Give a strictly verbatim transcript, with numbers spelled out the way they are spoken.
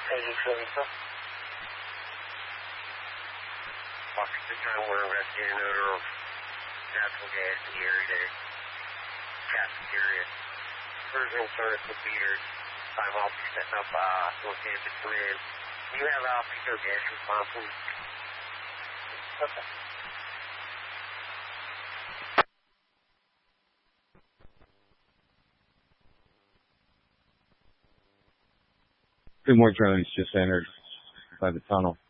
eighty-seven. Washington County, we're investigating an odor of natural gas in the area today. Cafeteria. Version service with meters. Time off, you're setting up uh, Northampton Command. Do you have uh, Pico gas response, please? Okay. Two more drones just entered by the tunnel.